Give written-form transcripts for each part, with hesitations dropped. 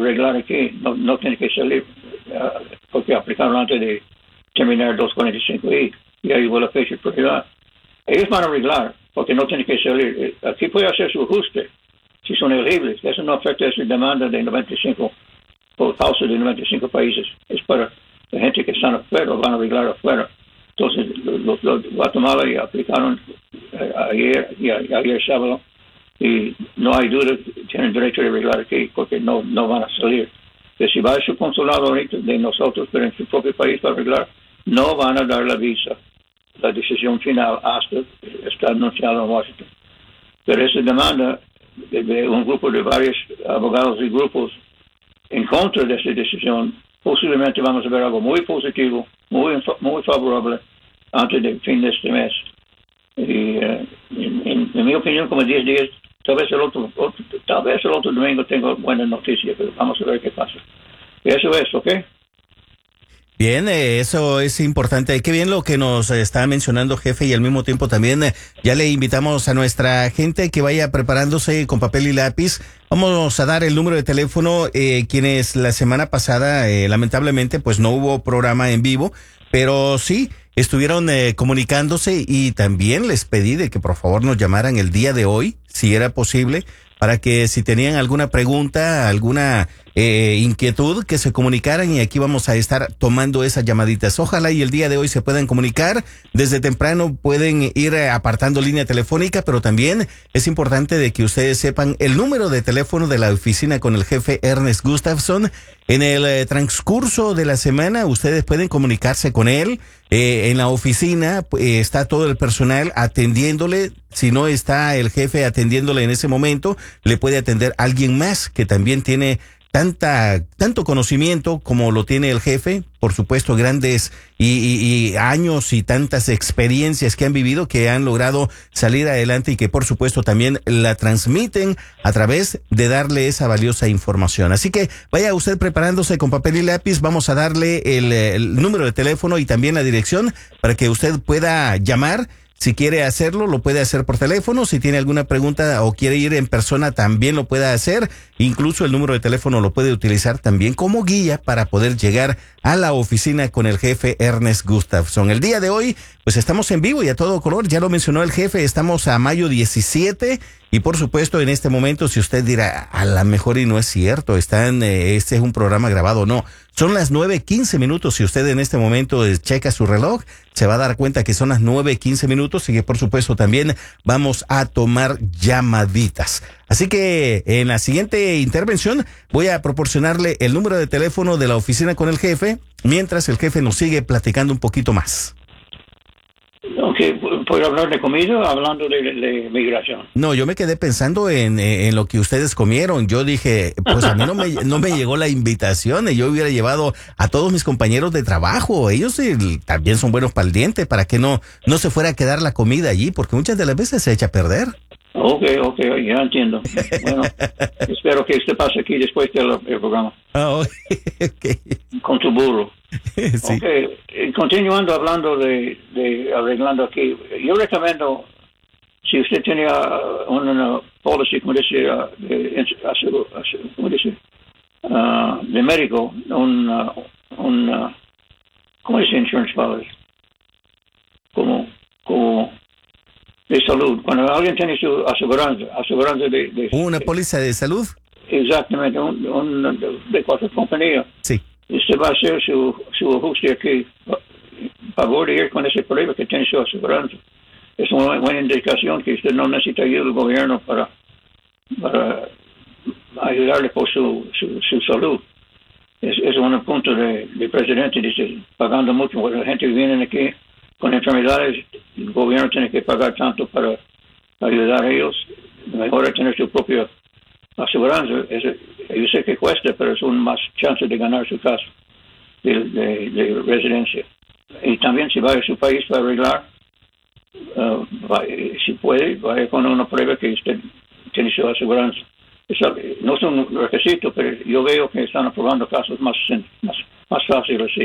regular aquí no tiene que salir porque aplicaron antes de terminar 245 y ahí hubo la fecha prioridad. Ellos van a arreglar porque no tienen que salir. Aquí puede hacer su ajuste si son elegibles. Eso no afecta esa demanda de 95 por causa de 95 países. Es para la gente que están afuera, van a arreglar afuera. Entonces, los Guatemala ya aplicaron ayer sábado y no hay duda, tienen derecho de arreglar aquí porque no van a salir. Que si va a su consulado ahorita de nosotros, pero en su propio país para arreglar, no van a dar la visa. La decisión final hasta está anunciada en Washington. Pero esa demanda de un grupo de varios abogados y grupos en contra de esa decisión, posiblemente vamos a ver algo muy positivo, muy favorable antes del fin de este mes. Y en mi opinión, como 10 días, tal vez el otro domingo tengo buenas noticias, pero vamos a ver qué pasa. Y eso es, ¿ok? Bien, eso es importante. Qué bien lo que nos está mencionando, jefe, y al mismo tiempo también ya le invitamos a nuestra gente que vaya preparándose con papel y lápiz. Vamos a dar el número de teléfono, quienes la semana pasada, lamentablemente, pues no hubo programa en vivo, pero sí estuvieron comunicándose y también les pedí de que por favor nos llamaran el día de hoy, si era posible, para que si tenían alguna pregunta, alguna inquietud, que se comunicaran y aquí vamos a estar tomando esas llamaditas. Ojalá y el día de hoy se puedan comunicar. Desde temprano pueden ir apartando línea telefónica, pero también es importante de que ustedes sepan el número de teléfono de la oficina con el jefe Ernest Gustafson. En el transcurso de la semana ustedes pueden comunicarse con él. En la oficina está todo el personal atendiéndole. Si no está el jefe atendiéndole en ese momento, le puede atender alguien más que también tiene tanto conocimiento como lo tiene el jefe, por supuesto grandes y años y tantas experiencias que han vivido, que han logrado salir adelante y que por supuesto también la transmiten a través de darle esa valiosa información. Así que vaya usted preparándose con papel y lápiz, vamos a darle el número de teléfono y también la dirección para que usted pueda llamar. Si quiere hacerlo, lo puede hacer por teléfono. Si tiene alguna pregunta o quiere ir en persona, también lo puede hacer. Incluso el número de teléfono lo puede utilizar también como guía para poder llegar a la oficina con el jefe Ernest Gustafson. El día de hoy, pues estamos en vivo y a todo color. Ya lo mencionó el jefe, estamos a mayo 17. Y por supuesto, en este momento, si usted dirá, a lo mejor y no es cierto, este es un programa grabado, no. Son las 9:15. Si usted en este momento checa su reloj, se va a dar cuenta que son las 9:15 y que por supuesto también vamos a tomar llamaditas. Así que en la siguiente intervención voy a proporcionarle el número de teléfono de la oficina con el jefe, mientras el jefe nos sigue platicando un poquito más. Okay, ¿puedo hablar de comida o hablando de migración? No, yo me quedé pensando en lo que ustedes comieron. Yo dije, pues a mí no me llegó la invitación y yo hubiera llevado a todos mis compañeros de trabajo. Ellos también son buenos para el diente, para que no se fuera a quedar la comida allí, porque muchas de las veces se echa a perder. Okay, ya entiendo. Bueno, espero que usted pase aquí después del programa. Okay. Con tu burro. Sí. Okay, continuando hablando de arreglando aquí, yo recomiendo, si usted tiene una policy, como dice, de médico, ¿cómo dice insurance policy? Como de salud. Cuando alguien tiene su aseguranza de ¿Una póliza de salud? Exactamente, de cualquier compañía. Sí. Usted va a hacer su ajuste aquí, favor de ir con ese problema que tiene su aseguranza. Es una buena indicación que usted no necesita ayuda del gobierno para ayudarle por su salud. Es un punto de presidente, dice, pagando mucho, porque la gente que viene aquí con enfermedades, el gobierno tiene que pagar tanto para ayudar a ellos. Mejor es tener su propia aseguranza. Yo sé que cuesta, pero es más chance de ganar su caso de residencia. Y también si va a su país para arreglar, si puede, vaya con una prueba que usted tiene su aseguranza. No es un requisito, pero yo veo que están aprobando casos más fáciles así.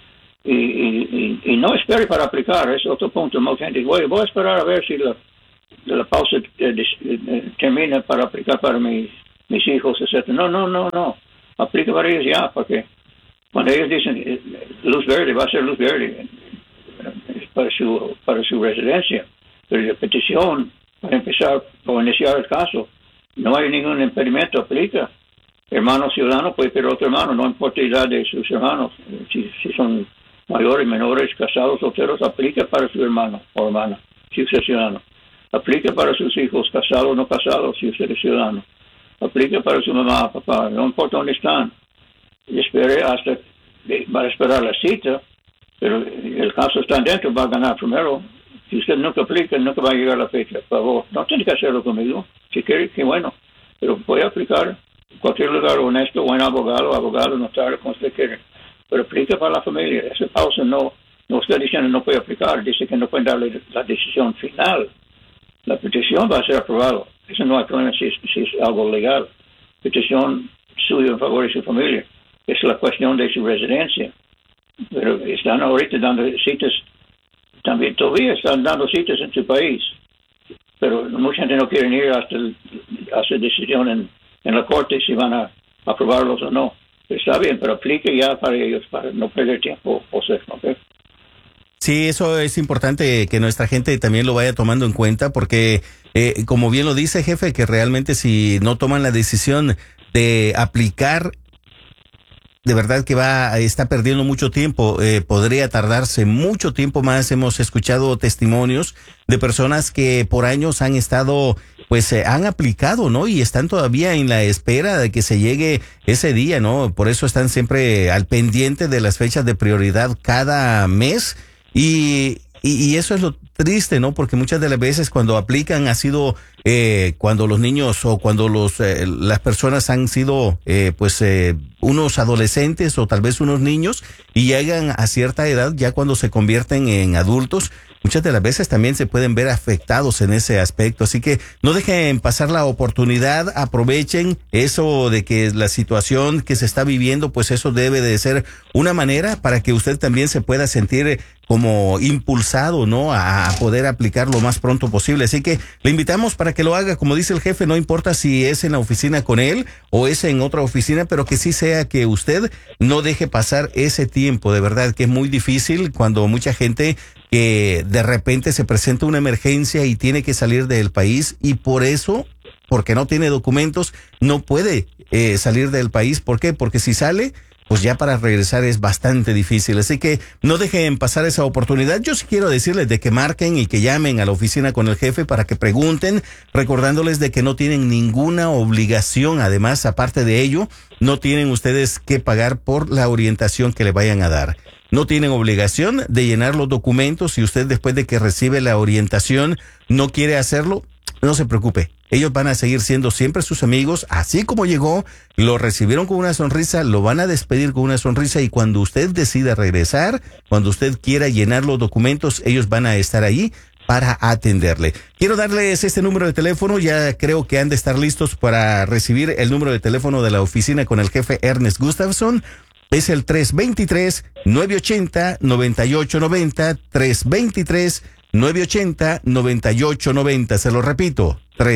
Y no espere para aplicar, es otro punto. Mucha gente dice, voy a esperar a ver si la pausa termina para aplicar para mis hijos, etc. No. aplique para ellos ya, porque cuando ellos dicen luz verde, va a ser luz verde para su residencia. Pero la petición, para empezar o iniciar el caso, no hay ningún impedimento, aplica. Hermano ciudadano puede pedir otro hermano, no importa la edad de sus hermanos. Si son mayores, menores, casados, solteros, aplica para su hermano o hermana, si usted es ciudadano. Aplica para sus hijos, casados o no casados, si usted es ciudadano. Aplica para su mamá, papá, no importa dónde están. Y espere va a esperar la cita, pero el caso está dentro, va a ganar primero. Si usted nunca aplica, nunca va a llegar a la fecha. Por favor, no tiene que hacerlo conmigo. Si quiere, qué bueno. Pero puede aplicar en cualquier lugar honesto, buen abogado, notario, como usted quiere. Pero aplica para la familia. Esa pausa no está diciendo no puede aplicar. Dice que no puede darle la decisión final. La petición va a ser aprobada. Eso no hay problema si es algo legal. Petición suya en favor de su familia. Es la cuestión de su residencia. Pero están ahorita dando citas. También todavía están dando citas en su país, pero mucha gente no quiere ir hasta decisión en la corte si van a aprobarlos o no. Está bien, pero aplique ya para ellos, para no perder tiempo, José. ¿Okay? Sí, eso es importante que nuestra gente también lo vaya tomando en cuenta, porque como bien lo dice, jefe, que realmente si no toman la decisión de aplicar, de verdad que está perdiendo mucho tiempo, podría tardarse mucho tiempo más. Hemos escuchado testimonios de personas que por años han estado, han aplicado, ¿no? Y están todavía en la espera de que se llegue ese día, ¿no? Por eso están siempre al pendiente de las fechas de prioridad cada mes y eso es lo triste, ¿no? Porque muchas de las veces cuando aplican ha sido cuando los niños o cuando las personas han sido unos adolescentes o tal vez unos niños y llegan a cierta edad, ya cuando se convierten en adultos, muchas de las veces también se pueden ver afectados en ese aspecto. Así que no dejen pasar la oportunidad, aprovechen eso de que la situación que se está viviendo, pues eso debe de ser una manera para que usted también se pueda sentir como impulsado, ¿no? A poder aplicar lo más pronto posible. Así que le invitamos para que lo haga, como dice el jefe, no importa si es en la oficina con él o es en otra oficina, pero que sí sea que usted no deje pasar ese tiempo. De verdad que es muy difícil cuando mucha gente que de repente se presenta una emergencia y tiene que salir del país y por eso, porque no tiene documentos, no puede salir del país. ¿Por qué? Porque si sale, pues ya para regresar es bastante difícil. Así que no dejen pasar esa oportunidad. Yo sí quiero decirles de que marquen y que llamen a la oficina con el jefe para que pregunten, recordándoles de que no tienen ninguna obligación. Además, aparte de ello, no tienen ustedes que pagar por la orientación que le vayan a dar. No tienen obligación de llenar los documentos. Si usted después de que recibe la orientación no quiere hacerlo, no se preocupe. Ellos van a seguir siendo siempre sus amigos, así como llegó, lo recibieron con una sonrisa, lo van a despedir con una sonrisa y cuando usted decida regresar, cuando usted quiera llenar los documentos, ellos van a estar ahí para atenderle. Quiero darles este número de teléfono, ya creo que han de estar listos para recibir el número de teléfono de la oficina con el jefe Ernest Gustafson. Es el 323-980-9890, 323-980-9890, se lo repito,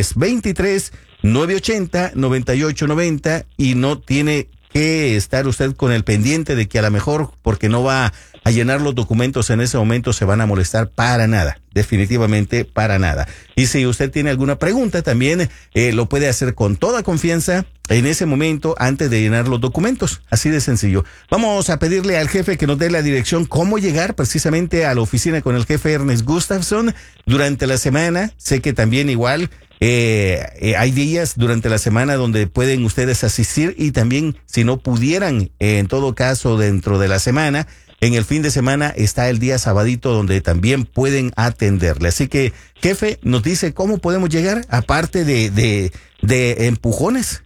323-980-9890 y no tiene que estar usted con el pendiente de que a lo mejor porque no va a llenar los documentos en ese momento se van a molestar para nada, definitivamente para nada. Y si usted tiene alguna pregunta también lo puede hacer con toda confianza en ese momento antes de llenar los documentos, así de sencillo. Vamos a pedirle al jefe que nos dé la dirección cómo llegar precisamente a la oficina con el jefe Ernest Gustafson durante la semana. Sé que también igual hay días durante la semana donde pueden ustedes asistir y también si no pudieran, en todo caso dentro de la semana, en el fin de semana está el día sabadito donde también pueden atenderle. Así que, jefe, nos dice cómo podemos llegar, aparte de empujones.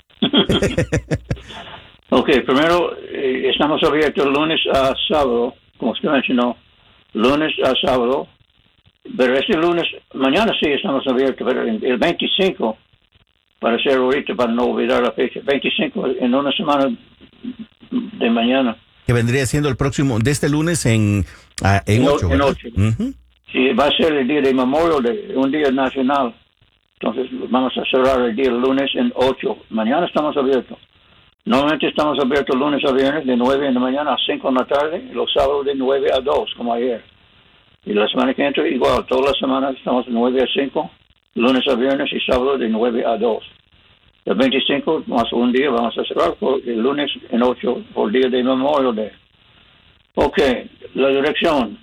Ok, primero estamos abiertos lunes a sábado, como usted mencionó, lunes a sábado. Pero este lunes, mañana sí estamos abiertos, pero el 25, para ser ahorita, para no olvidar la fecha, 25 en una semana de mañana. Que vendría siendo el próximo, de este lunes en 8. En 8. Uh-huh. Sí, va a ser el día de Memorial, un día nacional. Entonces vamos a cerrar el día lunes en 8. Mañana estamos abiertos. Normalmente estamos abiertos lunes a viernes de 9 de la mañana a 5 de la tarde, y los sábados de 9 a 2, como ayer. Y la semana que entra igual, todas las semanas estamos de 9 a 5, lunes a viernes y sábado de 9 a 2. El 25, más un día, vamos a cerrar por el lunes en 8, por el día de Memorial Day. Ok, la dirección,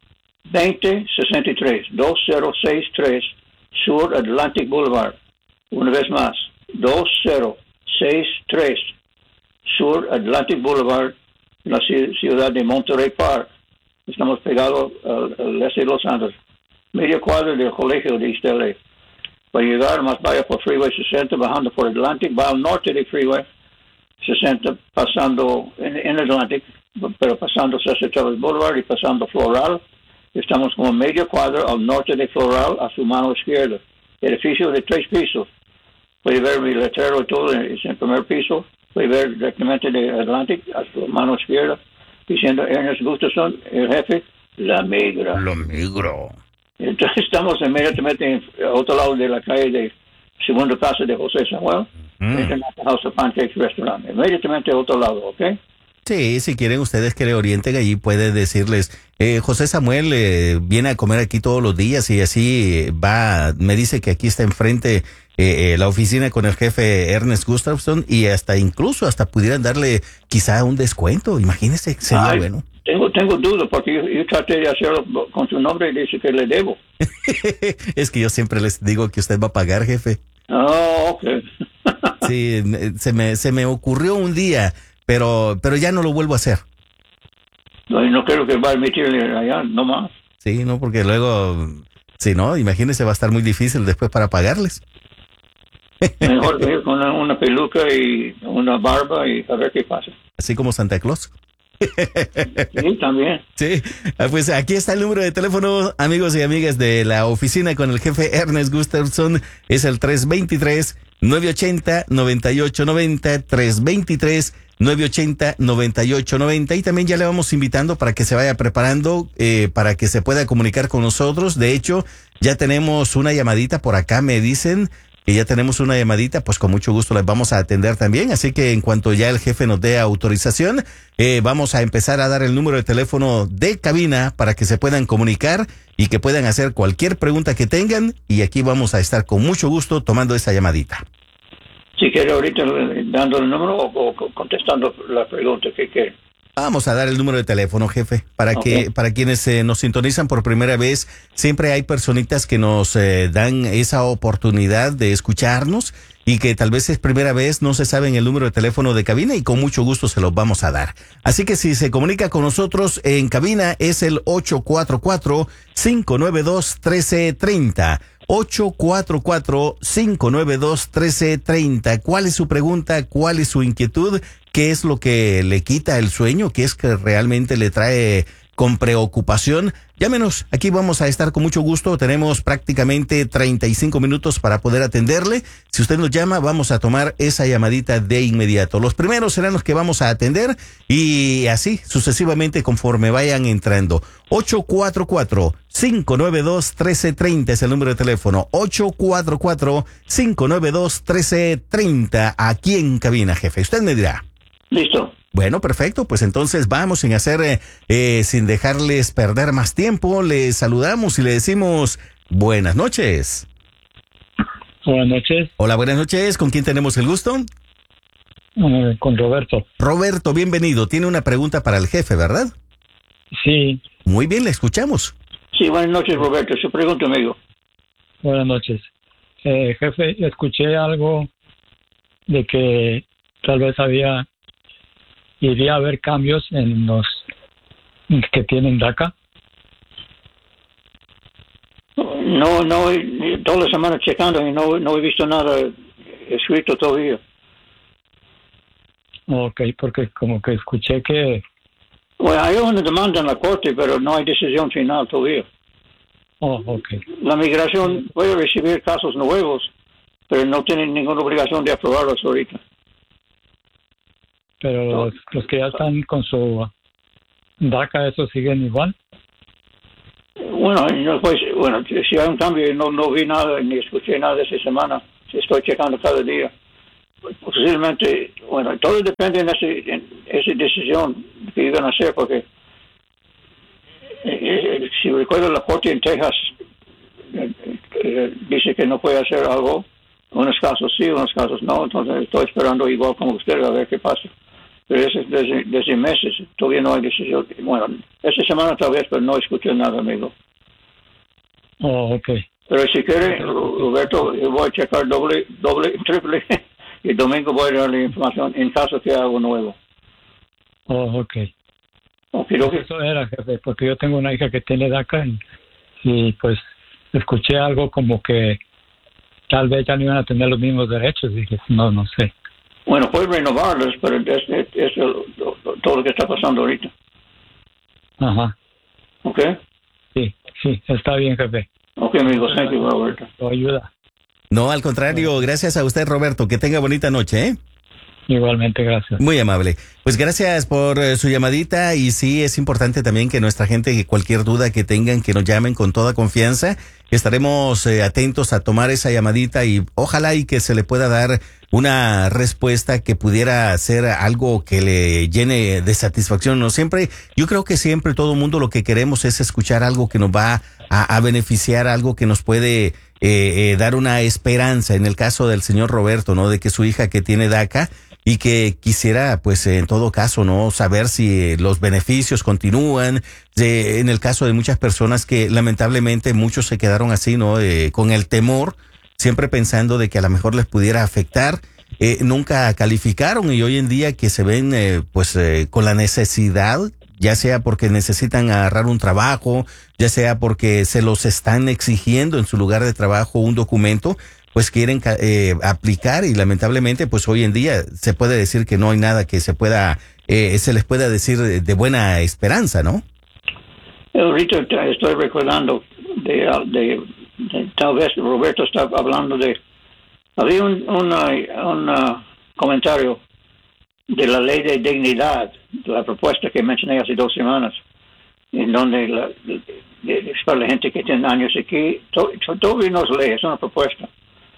2063 Sur Atlantic Boulevard. Una vez más, 2063 Sur Atlantic Boulevard, en la ciudad de Monterey Park. Estamos pegados al este de Los Ángeles, media cuadra del colegio de East LA. Para llegar, más vaya por Freeway 60, bajando por Atlantic, va al norte de Freeway 60, pasando en Atlantic, pero pasando Cesar Chavez Boulevard y pasando Floral. Estamos como media cuadra al norte de Floral, a su mano izquierda. Edificio de 3 pisos. Puede ver mi letrero y todo, es en el primer piso. Puede ver directamente de Atlantic a su mano izquierda, diciendo Ernest Gustafson, el jefe, La Migra. Lo migro. Entonces estamos inmediatamente en otro lado de la calle de segunda casa de José Samuel, en la House of Pancakes Restaurant. Inmediatamente a otro lado, ¿ok? Sí, si quieren ustedes que le orienten allí, puede decirles, José Samuel viene a comer aquí todos los días y así va, me dice que aquí está enfrente la oficina con el jefe Ernest Gustafson y incluso hasta pudieran darle quizá un descuento, imagínese, sería bueno. Tengo dudas porque yo traté de hacerlo con su nombre y dice que le debo. Es que yo siempre les digo que usted va a pagar, jefe. Oh, ok. Sí, se me ocurrió un día, pero ya no lo vuelvo a hacer. No creo que va a admitirle allá, no más. Sí, no, porque luego, si no, imagínese, va a estar muy difícil después para pagarles. Mejor que ir con una peluca y una barba y a ver qué pasa. Así como Santa Claus. Sí, también. Sí, pues aquí está el número de teléfono, amigos y amigas de la oficina con el jefe Ernest Gustafson. Es el 323-980-9890, 323-980-9890. Y también ya le vamos invitando para que se vaya preparando, para que se pueda comunicar con nosotros. De hecho, ya tenemos una llamadita por acá, me dicen que ya tenemos una llamadita, pues con mucho gusto les vamos a atender también. Así que en cuanto ya el jefe nos dé autorización, vamos a empezar a dar el número de teléfono de cabina para que se puedan comunicar y que puedan hacer cualquier pregunta que tengan. Y aquí vamos a estar con mucho gusto tomando esa llamadita. Si quiere ahorita dando el número o contestando la pregunta que quiere. Vamos a dar el número de teléfono, jefe, para quienes nos sintonizan por primera vez. Siempre hay personitas que nos dan esa oportunidad de escucharnos y que tal vez es primera vez, no se saben el número de teléfono de cabina y con mucho gusto se los vamos a dar. Así que si se comunica con nosotros en cabina es el 844-592-1330. 844-592-1330. ¿Cuál es su pregunta? ¿Cuál es su inquietud? ¿Qué es lo que le quita el sueño? ¿Qué es que realmente le trae con preocupación? Llámenos, aquí vamos a estar con mucho gusto. Tenemos prácticamente 35 minutos para poder atenderle. Si usted nos llama, vamos a tomar esa llamadita de inmediato. Los primeros serán los que vamos a atender y así sucesivamente conforme vayan entrando. 844-592-1330 es el número de teléfono. 844-592-1330 aquí en cabina, jefe. Usted me dirá. Listo. Bueno, perfecto, pues entonces vamos sin hacer, sin dejarles perder más tiempo, les saludamos y le decimos buenas noches. Buenas noches. Hola, buenas noches, ¿con quién tenemos el gusto? Con Roberto. Roberto, bienvenido, tiene una pregunta para el jefe, ¿verdad? Sí. Muy bien, le escuchamos. Sí, buenas noches, Roberto, su pregunta, amigo. Buenas noches. Jefe, escuché algo de que tal vez iría a haber cambios en los que tienen DACA. No, toda la semana checando y no he visto nada escrito todavía. Ok, porque como que escuché que... Bueno, hay una demanda en la corte, pero no hay decisión final todavía. Oh, ok. La migración puede recibir casos nuevos, pero no tienen ninguna obligación de aprobarlos ahorita. Pero los que ya están con su DACA, ¿eso siguen igual? Bueno, si hay un cambio, no vi nada ni escuché nada esta semana. Estoy checando cada día. posiblemente, bueno, todo depende en esa decisión que iban a hacer, porque si recuerdo la corte en Texas dice que no puede hacer algo, en unos casos sí, en unos casos no, entonces estoy esperando igual como usted a ver qué pasa. Pero eso es desde meses, todavía no hay decisión. Bueno, esta semana tal vez, pero no escuché nada, amigo. Oh, ok. Pero si quiere, Roberto, yo voy a checar doble, triple, y el domingo voy a darle información en caso que haga algo nuevo. Oh, ok. Okay. Eso era, jefe, porque yo tengo una hija que tiene DACA y pues escuché algo como que tal vez ya no iban a tener los mismos derechos. Dije, no sé. Bueno, puede renovarlos, pero es todo lo que está pasando ahorita. Ajá. ¿Ok? Sí, está bien, jefe. Ok, amigo, thank you, Roberto. Tu ayuda. No, al contrario, gracias a usted, Roberto. Que tenga bonita noche, ¿eh? Igualmente, gracias. Muy amable. Pues gracias por su llamadita y sí, es importante también que nuestra gente, cualquier duda que tengan, que nos llamen con toda confianza. Estaremos atentos a tomar esa llamadita y ojalá y que se le pueda dar una respuesta que pudiera ser algo que le llene de satisfacción. No siempre, yo creo que siempre todo el mundo lo que queremos es escuchar algo que nos va a beneficiar, algo que nos puede dar una esperanza. En el caso del señor Roberto, ¿no? De que su hija que tiene DACA y que quisiera, pues, en todo caso, ¿no? Saber si los beneficios continúan. En el caso de muchas personas que lamentablemente muchos se quedaron así, ¿no? Con el temor, siempre pensando de que a lo mejor les pudiera afectar. Nunca calificaron y hoy en día que se ven, con la necesidad, ya sea porque necesitan agarrar un trabajo, ya sea porque se los están exigiendo en su lugar de trabajo un documento, pues quieren aplicar y lamentablemente pues hoy en día se puede decir que no hay nada que se les pueda decir de buena esperanza, ¿no? Ahorita estoy recordando de tal vez Roberto está hablando había un comentario de la ley de dignidad, la propuesta que mencioné hace 2 semanas, en donde es para la gente que tiene años aquí, todavía no es ley, es una propuesta.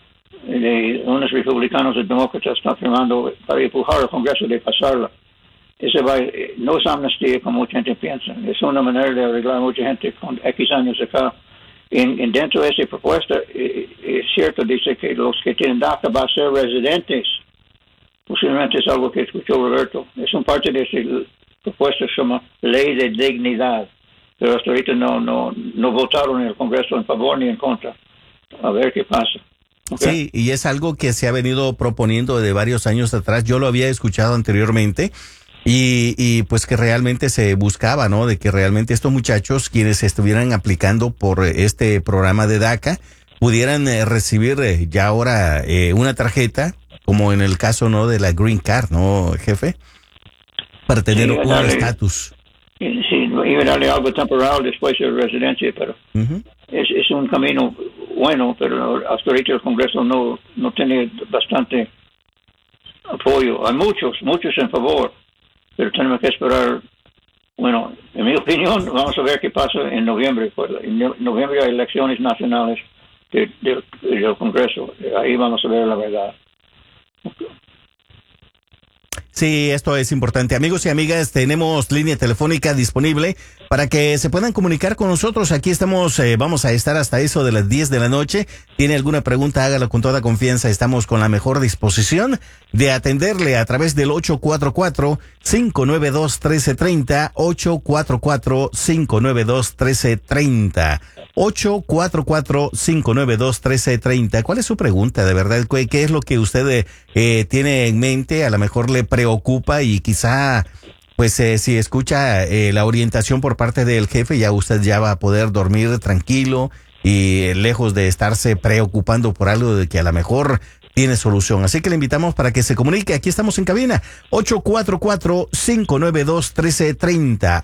Unos republicanos y demócratas están firmando para empujar al Congreso de pasarla. No es amnistía como mucha gente piensa, es una manera de arreglar a mucha gente con X años acá. Dentro de esa propuesta, es cierto, dice que los que tienen DACA van a ser residentes. Posiblemente es algo que escuchó Roberto. Es un parte de esa propuesta que se llama Ley de Dignidad. Pero hasta ahorita no votaron en el Congreso en favor ni en contra. A ver qué pasa. Okay. Sí, y es algo que se ha venido proponiendo de varios años atrás. Yo lo había escuchado anteriormente y pues que realmente se buscaba, ¿no? De que realmente estos muchachos, quienes estuvieran aplicando por este programa de DACA, pudieran recibir ya ahora una tarjeta, como en el caso, ¿no? De la Green Card, ¿no, jefe? Para tener un estatus. Sí, iba a darle algo temporal después de residencia, pero es un camino bueno, pero hasta ahorita el Congreso no tiene bastante apoyo. Hay muchos en favor, pero tenemos que esperar. Bueno, en mi opinión, vamos a ver qué pasa en noviembre. En noviembre hay elecciones nacionales del Congreso. Ahí vamos a ver la verdad. Sí, esto es importante. Amigos y amigas, tenemos línea telefónica disponible para que se puedan comunicar con nosotros. Aquí estamos, vamos a estar hasta eso de las 10 de la noche. ¿Tiene alguna pregunta? Hágalo con toda confianza. Estamos con la mejor disposición de atenderle a través del 844-592-1330, 844-592-1330. 844-592-1330. ¿Cuál es su pregunta? De verdad, ¿qué es lo que usted tiene en mente? A lo mejor le preocupa y quizá, pues si escucha la orientación por parte del jefe, ya usted ya va a poder dormir tranquilo y lejos de estarse preocupando por algo de que a lo mejor tiene solución. Así que le invitamos para que se comunique. Aquí estamos en cabina. 844-592-1330.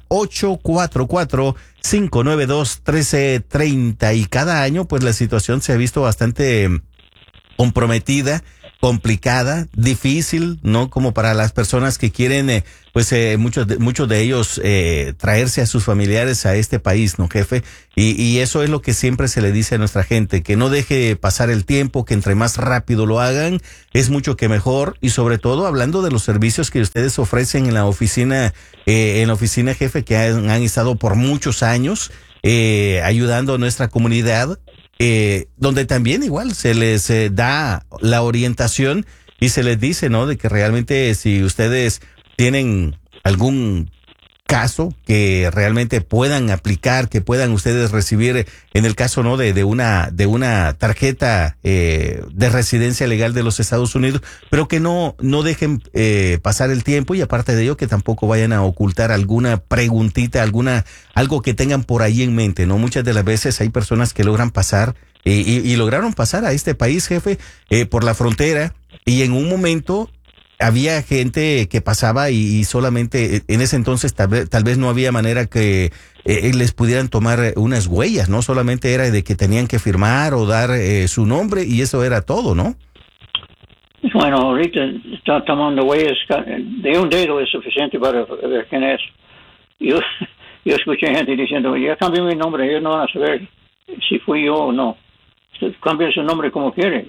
844-592-1330. Y cada año, pues la situación se ha visto bastante comprometida complicada, difícil, ¿no? Como para las personas que quieren, muchos de ellos traerse a sus familiares a este país, ¿no, jefe? Y eso es lo que siempre se le dice a nuestra gente, que no deje pasar el tiempo, que entre más rápido lo hagan, es mucho que mejor, y sobre todo hablando de los servicios que ustedes ofrecen en la oficina, jefe, que han estado por muchos años, ayudando a nuestra comunidad, donde también igual se les da la orientación y se les dice, ¿no? De que realmente si ustedes tienen algún caso que realmente puedan aplicar, que puedan ustedes recibir, en el caso, ¿no? de una tarjeta de residencia legal de los Estados Unidos, pero que no dejen pasar el tiempo, y aparte de ello que tampoco vayan a ocultar alguna preguntita, algo que tengan por ahí en mente, ¿no? Muchas de las veces hay personas que logran pasar y lograron pasar a este país, jefe, por la frontera, y en un momento había gente que pasaba y solamente en ese entonces tal vez no había manera que les pudieran tomar unas huellas, ¿no? Solamente era de que tenían que firmar o dar su nombre, y eso era todo, ¿no? Bueno, ahorita está tomando huellas de un dedo, es suficiente para ver quién es. Yo escuché gente diciendo, ya cambié mi nombre, ellos no van a saber si fui yo o no. Cambia su nombre como quiere,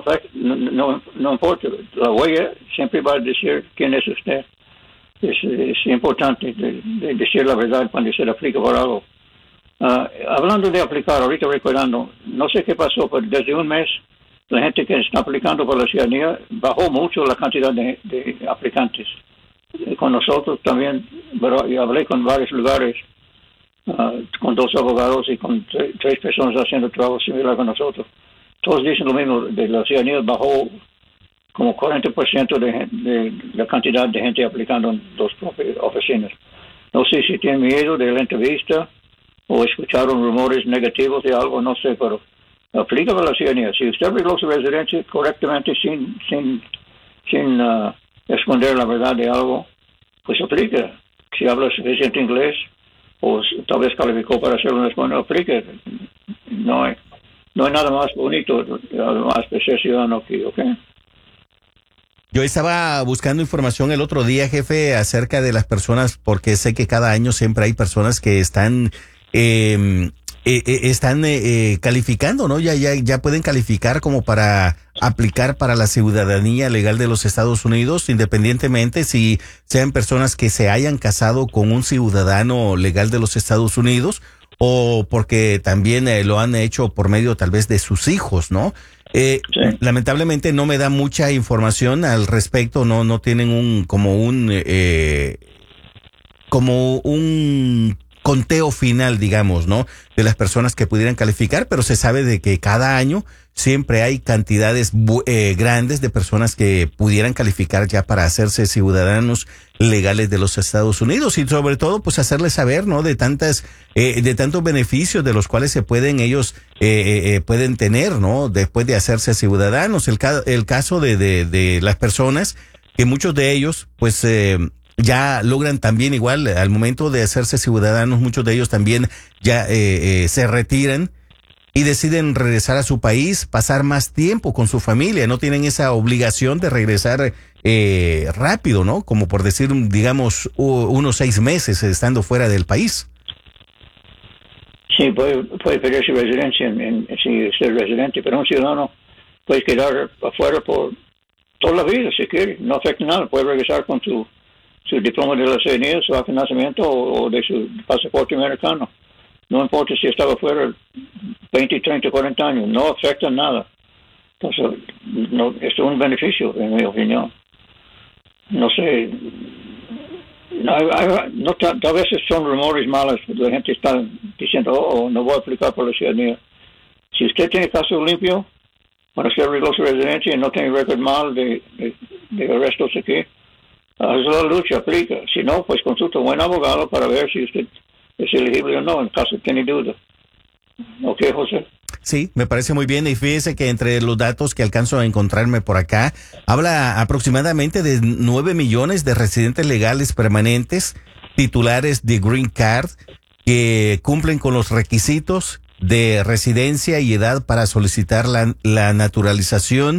no importa. La huella siempre va a decir quién es usted. Es importante de decir la verdad cuando se le aplica por algo. Hablando de aplicar, ahorita recordando, no sé qué pasó, pero desde un mes la gente que está aplicando por la ciudadanía bajó mucho la cantidad de aplicantes. Con nosotros también, pero yo hablé con varios lugares, con 2 abogados y con 3 personas haciendo trabajo similar con nosotros. Todos dicen lo mismo, de la ciudadanía bajó como 40% de la cantidad de gente aplicando en 2 oficinas. No sé si tienen miedo de la entrevista o escucharon rumores negativos de algo, no sé, pero aplica para la ciudadanía. Si usted arregló su residencia correctamente sin esconder la verdad de algo, pues aplica. Si habla suficiente inglés, o tal vez calificó para hacer una escuela, aplique. No hay nada más bonito, más de ser ciudadano aquí, ¿ok? Yo estaba buscando información el otro día, jefe, acerca de las personas, porque sé que cada año siempre hay personas que están calificando, ¿no? Ya pueden calificar como para aplicar para la ciudadanía legal de los Estados Unidos, independientemente si sean personas que se hayan casado con un ciudadano legal de los Estados Unidos, o porque también lo han hecho por medio tal vez de sus hijos, ¿no? Sí. Lamentablemente no me da mucha información al respecto, no tienen como un conteo final, digamos, ¿no? De las personas que pudieran calificar, pero se sabe de que cada año siempre hay cantidades grandes de personas que pudieran calificar ya para hacerse ciudadanos legales de los Estados Unidos, y sobre todo pues hacerles saber, ¿no? de tantos beneficios de los cuales ellos pueden tener, ¿no? Después de hacerse ciudadanos. El caso de las personas, que muchos de ellos pues ya logran también igual al momento de hacerse ciudadanos, muchos de ellos también ya se retiran y deciden regresar a su país, pasar más tiempo con su familia, no tienen esa obligación de regresar rápido, ¿no? Como por decir, digamos, unos 6 meses estando fuera del país. Sí, puede pedir su residencia si es residente, pero un ciudadano puede quedar afuera por toda la vida si quiere, no afecta nada, puede regresar con su diploma de la ciudadanía, su acta de nacimiento o de su pasaporte americano. No importa si estaba fuera 20, 30, 40 años, no afecta nada. Entonces, esto es un beneficio, en mi opinión. No sé, a veces son rumores malos, la gente está diciendo, no voy a aplicar por la ciudadanía. Si usted tiene caso limpio, para ser arregló su residencia y no tiene récord mal de arrestos aquí, haz la lucha, aplica. Si no, pues consulta a un buen abogado para ver si usted es elegible o no, en caso de tener duda. ¿Ok, José? Sí, me parece muy bien, y fíjese que entre los datos que alcanzo a encontrarme por acá, habla aproximadamente de 9 millones de residentes legales permanentes, titulares de Green Card, que cumplen con los requisitos de residencia y edad para solicitar la naturalización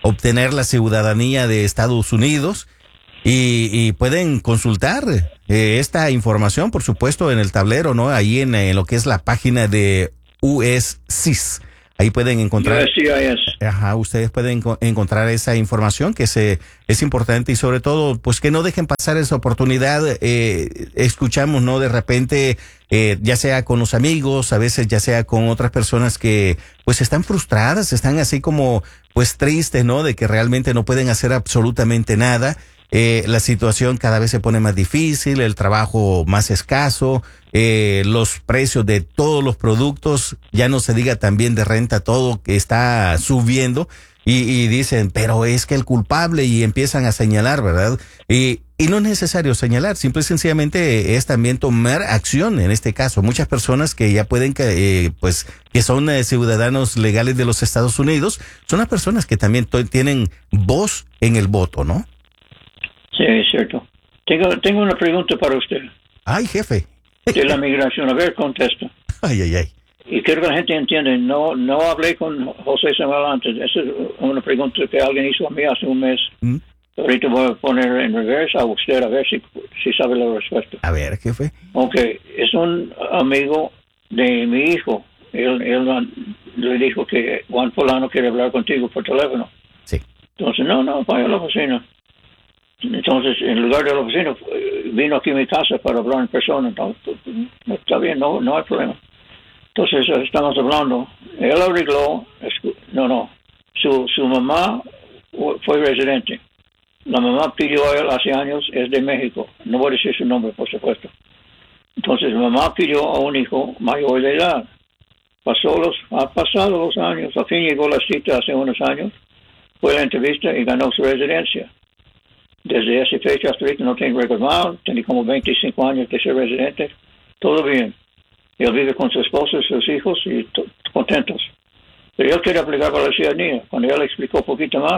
obtener la ciudadanía de Estados Unidos y pueden consultar esta información, por supuesto, en el tablero, ¿no? Ahí en lo que es la página de USCIS. Ahí pueden encontrar. USCIS. Ajá, ustedes pueden encontrar esa información que es importante y sobre todo, pues que no dejen pasar esa oportunidad. Escuchamos, ¿no? De repente, ya sea con los amigos, a veces ya sea con otras personas que pues están frustradas, están así como pues tristes, ¿no? De que realmente no pueden hacer absolutamente nada. La situación cada vez se pone más difícil, el trabajo más escaso, los precios de todos los productos, ya no se diga también de renta, todo que está subiendo y dicen, pero es que el culpable y empiezan a señalar, ¿verdad? Y no es necesario señalar, simple y sencillamente es también tomar acción en este caso. Muchas personas que ya pueden, pues, que son ciudadanos legales de los Estados Unidos, son las personas que también tienen voz en el voto, ¿no? Sí, es cierto. Tengo una pregunta para usted. Ay, jefe. De la migración. A ver, contesta. Ay. Y quiero que la gente entienda, no hablé con José Samuel antes. Esa es una pregunta que alguien hizo a mí hace un mes. Ahorita voy a poner en reversa a usted a ver si sabe la respuesta. A ver, jefe. Ok, es un amigo de mi hijo. Él le dijo que Juan Polano quiere hablar contigo por teléfono. Sí. Entonces, no, vaya a la oficina. Entonces, en lugar de la oficina, vino aquí a mi casa para hablar en persona. Entonces, está bien, no hay problema. Entonces, estamos hablando. Él arregló, su mamá fue residente. La mamá pidió a él hace años, es de México. No voy a decir su nombre, por supuesto. Entonces, la mamá pidió a un hijo mayor de edad. Ha pasado los años. Al fin llegó la cita hace unos años. Fue a la entrevista y ganó su residencia. Desde esa fecha hasta ahorita no tiene récord mal, tiene como 25 años de ser residente, todo bien. Él vive con su esposa y sus hijos y contentos. Pero él quiere aplicar para la ciudadanía. Cuando él explicó un poquito más,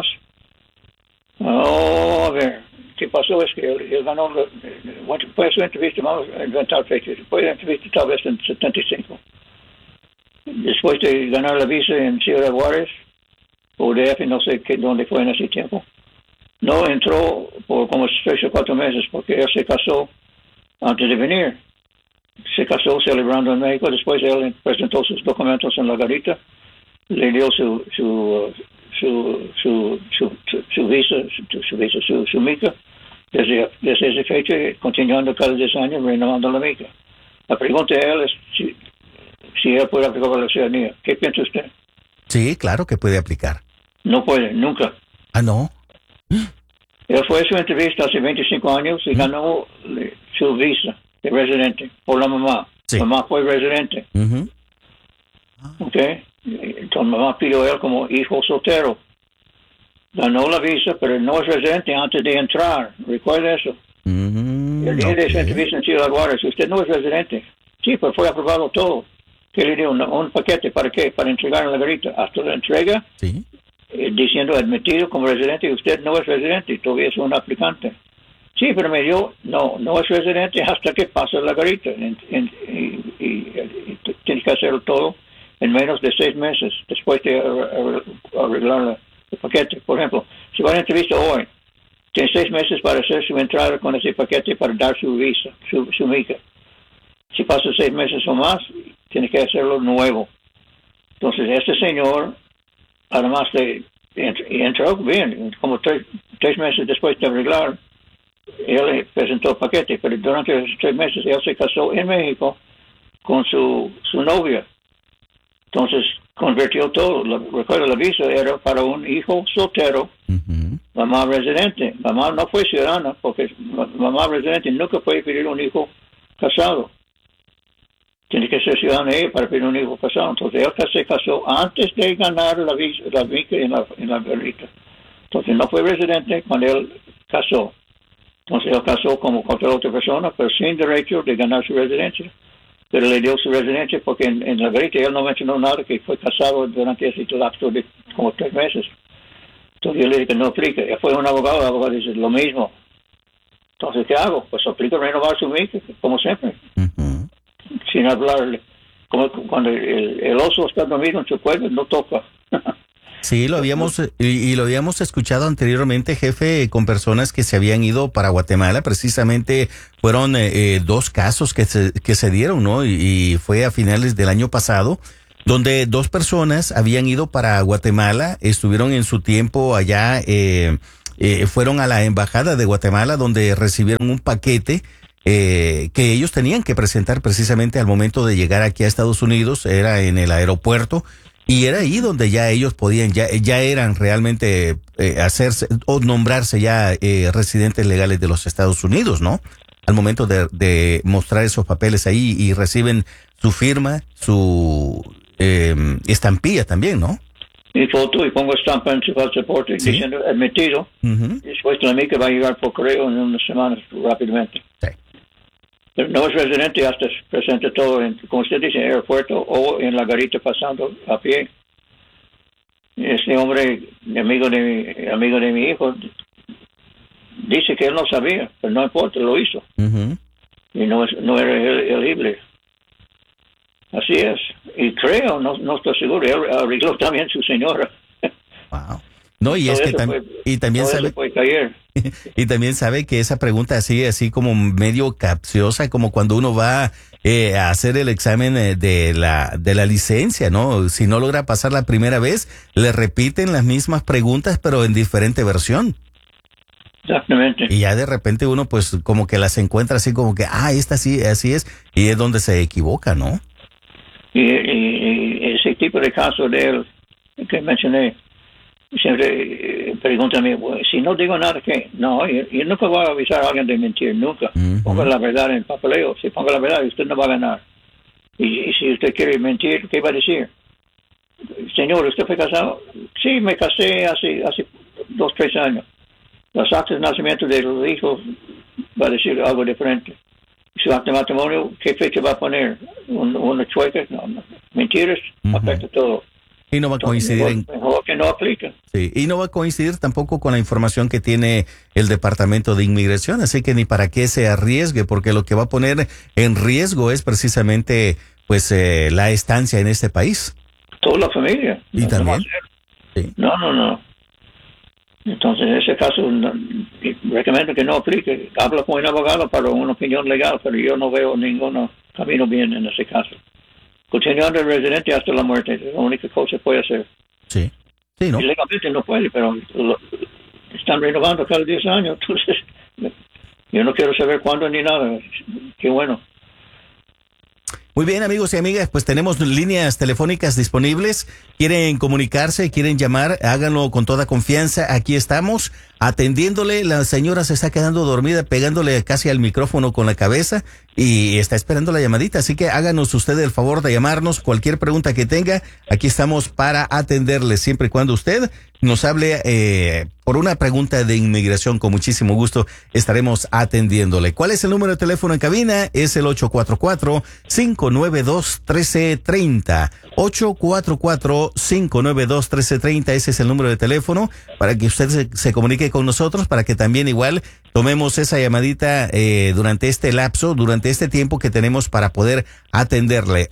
a ver, ¿qué pasó? Es que él ganó, fue a su entrevista, vamos a inventar fechas, fue a la entrevista tal vez en 75. Después de ganar la visa en Ciudad Juárez, o DF, no sé dónde fue en ese tiempo. No entró por como 3 o 4 meses porque él se casó antes de venir. Se casó celebrando en México. Después él presentó sus documentos en la garita, le dio su visa, su mica. Desde esa fecha, continuando cada 10 años, renovando la mica. La pregunta de él es si él puede aplicar para la ciudadanía. ¿Qué piensa usted? Sí, claro que puede aplicar. No puede, nunca. Ah, ¿no? Él fue a su entrevista hace 25 años y ganó su visa de residente por la mamá. Sí. Mamá fue residente. ¿Ok? Entonces mamá pidió a él como hijo soltero. Ganó la visa, pero no es residente antes de entrar. ¿Recuerda eso? El día de esa entrevista en Ciudad Juárez, usted no es residente. Sí, pero fue aprobado todo. ¿Qué le dio? Un paquete, ¿para qué? Para entregar en la garita. Hasta la entrega. Sí. Diciendo admitido como residente y usted no es residente, todavía es un aplicante. Sí, pero me dio, no es residente hasta que pasa la garita y tiene que hacerlo todo en menos de 6 meses después de arreglar el paquete. Por ejemplo, si va a la entrevista hoy, tiene 6 meses para hacer su entrada con ese paquete para dar su visa, su mica. Si pasa 6 meses o más, tiene que hacerlo nuevo. Entonces, este señor además entró bien, como 3 meses después de arreglar, él presentó el paquete, pero durante esos 3 meses él se casó en México con su novia. Entonces convirtió todo. Recuerda, la visa era para un hijo soltero, mamá residente. Mamá no fue ciudadana, porque mamá residente nunca puede pedir un hijo casado. Tiene que ser ciudadano ella para pedir un hijo casado. Entonces él se casó antes de ganar la visa en la garita. Entonces no fue residente cuando él casó. Entonces él casó como cualquier otra persona, pero sin derecho de ganar su residencia. Pero le dio su residencia porque en la garita él no mencionó nada que fue casado durante ese lapso de como 3 meses. Entonces yo le dije que no aplica. Él fue un abogado, el abogado dice lo mismo. Entonces, ¿qué hago? Pues aplico renovar su mica, como siempre. Sin hablarle. Como cuando el oso está dormido en su cuerpo, no toca. Sí, lo habíamos y lo habíamos escuchado anteriormente, jefe, con personas que se habían ido para Guatemala. Precisamente fueron 2 casos que se dieron, ¿no? Y fue a finales del año pasado, donde 2 personas habían ido para Guatemala, estuvieron en su tiempo allá, fueron a la embajada de Guatemala, donde recibieron un paquete que ellos tenían que presentar precisamente al momento de llegar aquí a Estados Unidos. Era en el aeropuerto. Y era ahí donde ya ellos podían, ya eran realmente hacerse o nombrarse ya residentes legales de los Estados Unidos, ¿no? Al momento de mostrar esos papeles ahí y reciben su firma, su estampilla también, ¿no? Mi foto y pongo estampa en su pasaporte, ¿sí? Diciendo admitido. Uh-huh. Y después también que va a llegar por correo en unas semanas rápidamente. Sí. Pero no es residente hasta presente todo, como usted dice, en el aeropuerto o en la garita pasando a pie. Este hombre, amigo de mi hijo, dice que él no sabía, pero no importa, lo hizo. Uh-huh. Y no era elegible. Así es. Y creo, no estoy seguro, él arregló también su señora. Wow. No, y es que también sabe y también sabe que esa pregunta así como medio capciosa, como cuando uno va a hacer el examen de la licencia, ¿no? Si no logra pasar la primera vez, le repiten las mismas preguntas, pero en diferente versión. Exactamente. Y ya de repente uno pues como que las encuentra así como que, esta sí, así es, y es donde se equivoca, ¿no? Y ese tipo de caso de él que mencioné, siempre preguntan a mí, si no digo nada, ¿qué? No, yo nunca voy a avisar a alguien de mentir, nunca. Uh-huh. Ponga la verdad en el papeleo. Si ponga la verdad, usted no va a ganar. Y si usted quiere mentir, ¿qué va a decir? Señor, ¿usted fue casado? Sí, me casé hace 2, 3 años. Los actos de nacimiento de los hijos va a decir algo diferente. Su acto de matrimonio, ¿qué fecha va a poner? ¿Una chueca? No. Mentiras, uh-huh. Afecta todo. Y no va a coincidir mejor que no aplica. Sí, y no va a coincidir tampoco con la información que tiene el Departamento de Inmigración, así que ni para qué se arriesgue, porque lo que va a poner en riesgo es precisamente pues la estancia en este país. Toda la familia. ¿Y también? Sí. No. Entonces, en ese caso, recomiendo que no aplique. Habla con un abogado para una opinión legal, pero yo no veo ningún camino bien en ese caso. Continuando el residente hasta la muerte, es la única cosa que puede hacer. Sí, ¿no? Y legalmente no puede, pero están renovando cada 10 años, entonces yo no quiero saber cuándo ni nada. Qué bueno. Muy bien, amigos y amigas, pues tenemos líneas telefónicas disponibles. Quieren comunicarse, quieren llamar, háganlo con toda confianza. Aquí estamos atendiéndole. La señora se está quedando dormida, pegándole casi al micrófono con la cabeza y está esperando la llamadita. Así que háganos usted el favor de llamarnos. Cualquier pregunta que tenga, aquí estamos para atenderle, siempre y cuando usted nos hable por una pregunta de inmigración. Con muchísimo gusto estaremos atendiéndole. ¿Cuál es el número de teléfono en cabina? Es el 844-592-1330. 844-592-1330. Ese es el número de teléfono para que usted se comunique con nosotros, para que también igual tomemos esa llamadita durante este lapso, durante este tiempo que tenemos para poder atenderle.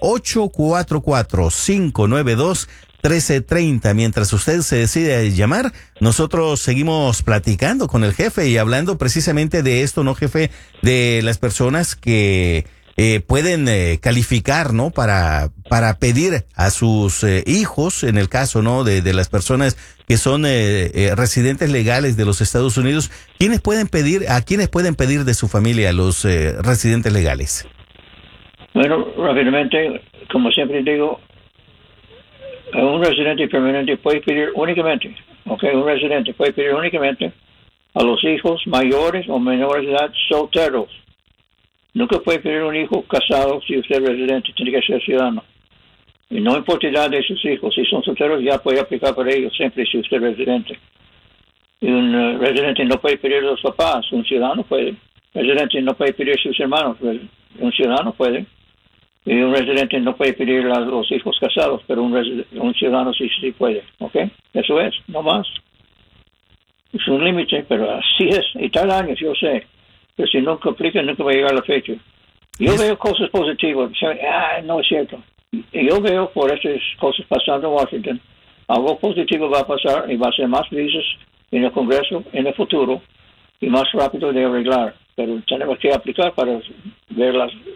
844-592-1330. Mientras usted se decide llamar, nosotros seguimos platicando con el jefe y hablando precisamente de esto, ¿no, jefe? De las personas que pueden calificar, ¿no? Para pedir a sus hijos, en el caso, ¿no? De las personas que son residentes legales de los Estados Unidos. ¿A quiénes pueden pedir de su familia los residentes legales? Bueno, rápidamente, como siempre digo, un residente permanente puede pedir únicamente, un residente puede pedir únicamente a los hijos mayores o menores de edad solteros. Nunca puede pedir un hijo casado si usted es residente, tiene que ser ciudadano. Y no importa la edad de sus hijos, si son solteros ya puede aplicar para ellos siempre si usted es residente. Y un residente no puede pedir a los papás, un ciudadano puede. Residente no puede pedir a sus hermanos, un ciudadano puede. Y un residente no puede pedir a los hijos casados, pero un ciudadano sí puede, ¿ok? Eso es, no más. Es un límite, pero así es. Y tarda años, yo sé. Pero si nunca aplica, nunca va a llegar la fecha. Yo veo cosas positivas. No es cierto. Yo veo por estas cosas pasando en Washington algo positivo va a pasar y va a ser más visas en el Congreso en el futuro y más rápido de arreglar. Pero tenemos que aplicar para ver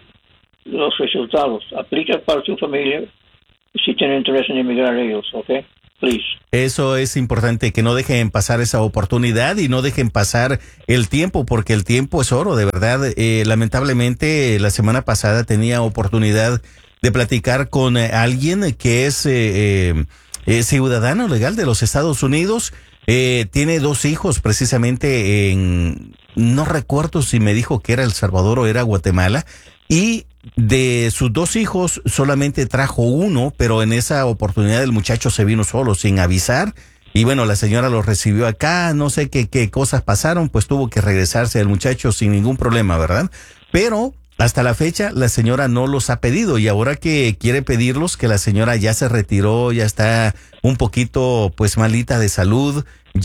los resultados. Aplica para su familia si tienen interés en emigrar ellos, ¿ok? Please. Eso es importante, que no dejen pasar esa oportunidad y no dejen pasar el tiempo, porque el tiempo es oro, de verdad. Lamentablemente, la semana pasada tenía oportunidad de platicar con alguien que es ciudadano legal de los Estados Unidos. Tiene 2 hijos precisamente no recuerdo si me dijo que era El Salvador o era Guatemala, y de sus 2 hijos solamente trajo uno, pero en esa oportunidad el muchacho se vino solo, sin avisar, y bueno, la señora lo recibió acá, no sé qué cosas pasaron, pues tuvo que regresarse el muchacho sin ningún problema, ¿verdad? Pero hasta la fecha la señora no los ha pedido, y ahora que quiere pedirlos, que la señora ya se retiró, ya está un poquito pues malita de salud,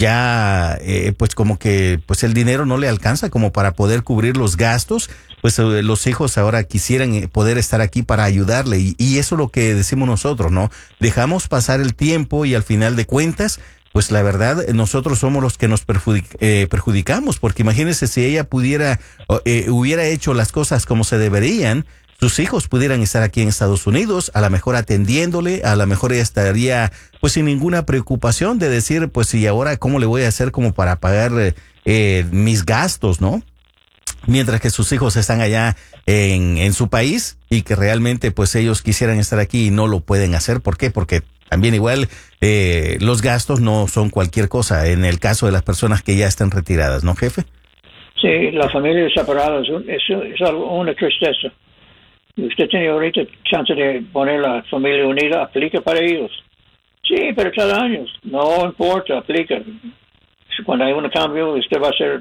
ya pues como que pues el dinero no le alcanza como para poder cubrir los gastos, pues los hijos ahora quisieran poder estar aquí para ayudarle, y eso es lo que decimos nosotros, ¿no? Dejamos pasar el tiempo y al final de cuentas, pues la verdad, nosotros somos los que nos perjudicamos, porque imagínense si ella hubiera hecho las cosas como se deberían, sus hijos pudieran estar aquí en Estados Unidos, a lo mejor atendiéndole, a lo mejor ella estaría pues sin ninguna preocupación de decir, pues y ahora cómo le voy a hacer como para pagar mis gastos, ¿no? Mientras que sus hijos están allá en su país y que realmente pues ellos quisieran estar aquí y no lo pueden hacer. ¿Por qué? Porque también igual los gastos no son cualquier cosa en el caso de las personas que ya están retiradas, ¿no, jefe? Sí, la familia separada es una tristeza. Usted tiene ahorita chance de poner la familia unida, aplica para ellos. Sí, pero cada año, no importa, aplica. Cuando hay un cambio, usted va a ser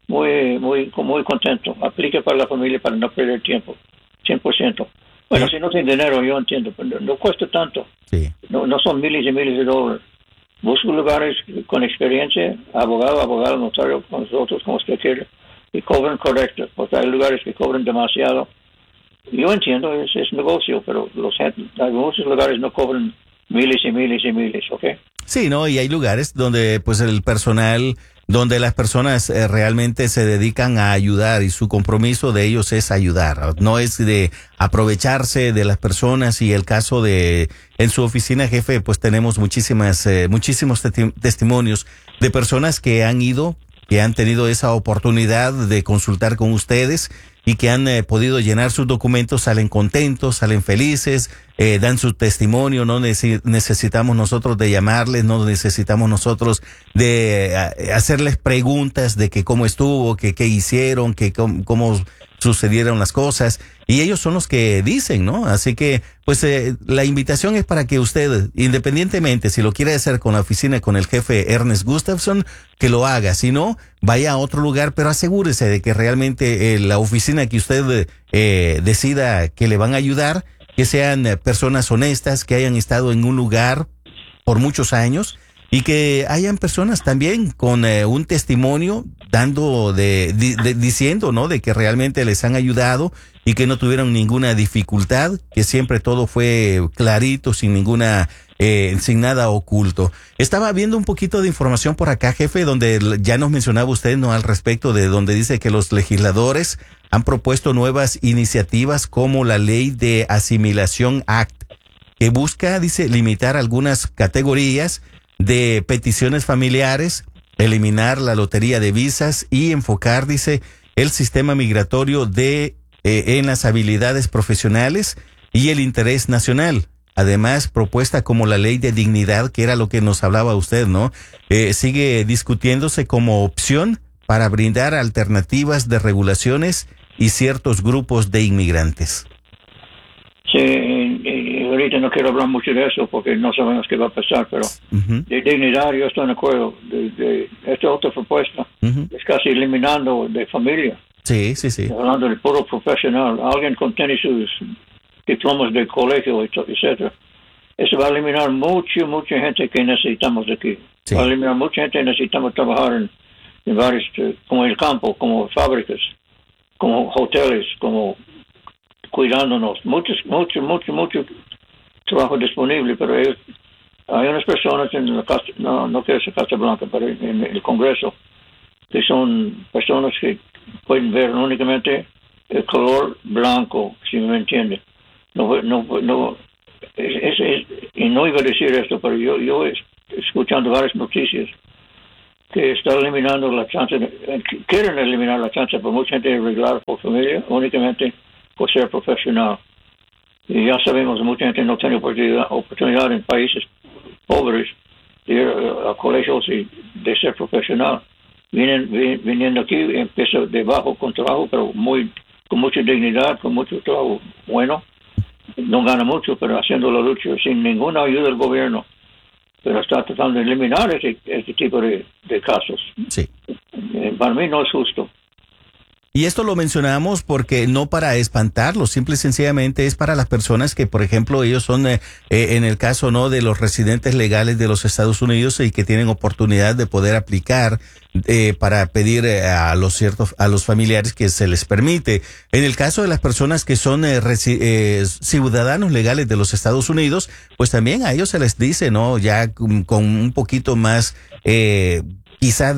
muy contento. Aplica para la familia para no perder tiempo, 100%. Bueno, si no tiene dinero, yo entiendo, pero no cuesta tanto. Sí. No son miles y miles de dólares. Busca lugares con experiencia, abogado, notario, con nosotros, como usted quiere, y cobran correcto, porque hay lugares que cobran demasiado. Yo entiendo, es negocio, pero algunos lugares no cobran miles y miles y miles, ¿ok? Sí, ¿no? Y hay lugares donde pues el personal, donde las personas realmente se dedican a ayudar y su compromiso de ellos es ayudar, no es de aprovecharse de las personas. Y el caso en su oficina, jefe, pues tenemos muchísimos testimonios de personas que han tenido esa oportunidad de consultar con ustedes y que han podido llenar sus documentos, salen contentos, salen felices, dan su testimonio. No necesitamos nosotros de llamarles, no necesitamos nosotros de hacerles preguntas de que cómo estuvo, que qué hicieron, que cómo sucedieron las cosas, y ellos son los que dicen, ¿no? Así que, pues, la invitación es para que usted, independientemente si lo quiere hacer con la oficina, con el jefe Ernest Gustafson, que lo haga. Si no, vaya a otro lugar, pero asegúrese de que realmente la oficina que usted decida que le van a ayudar, que sean personas honestas, que hayan estado en un lugar por muchos años, y que hayan personas también con un testimonio diciendo, ¿no?, de que realmente les han ayudado y que no tuvieron ninguna dificultad, que siempre todo fue clarito, sin nada oculto. Estaba viendo un poquito de información por acá, jefe, donde ya nos mencionaba usted, ¿no?, al respecto de donde dice que los legisladores han propuesto nuevas iniciativas como la Ley de Asimilación Act, que busca, dice, limitar algunas categorías de peticiones familiares, eliminar la lotería de visas y enfocar, dice, el sistema migratorio en las habilidades profesionales y el interés nacional. Además, propuesta como la ley de dignidad, que era lo que nos hablaba usted, ¿no? Sigue discutiéndose como opción para brindar alternativas de regulaciones y ciertos grupos de inmigrantes. Sí, y ahorita no quiero hablar mucho de eso porque no sabemos qué va a pasar, pero de dignidad yo estoy de acuerdo. De esta otra propuesta es casi eliminando de familia. Sí. Hablando del puro profesional, alguien con tenis sus diplomas de colegio, etcétera. Eso va a eliminar mucha gente que necesitamos aquí. Sí. Va a eliminar mucha gente que necesitamos trabajar en varios, como el campo, como fábricas, como hoteles, como cuidándonos. Mucho trabajo disponible, pero ellos hay unas personas en la casa, no quiero decir Casa Blanca, pero en el Congreso, que son personas que pueden ver únicamente el color blanco, si me entiende. Y no iba a decir esto, pero yo escuchando varias noticias que está eliminando la chance, quieren eliminar la chance por mucha gente arreglar por familia, únicamente por ser profesional. Y ya sabemos que mucha gente no tiene oportunidad en países pobres de ir a colegios y de ser profesional. Viniendo aquí, empieza de bajo con trabajo, pero con mucha dignidad, con mucho trabajo bueno. No gana mucho, pero haciendo la lucha sin ninguna ayuda del gobierno. Pero está tratando de eliminar este tipo de casos. Sí. Para mí no es justo. Y esto lo mencionamos porque no para espantarlos, simple y sencillamente es para las personas que, por ejemplo, ellos son, en el caso no de los residentes legales de los Estados Unidos y que tienen oportunidad de poder aplicar para pedir a los familiares que se les permite. En el caso de las personas que son ciudadanos legales de los Estados Unidos, pues también a ellos se les dice, no, ya con un poquito más, quizá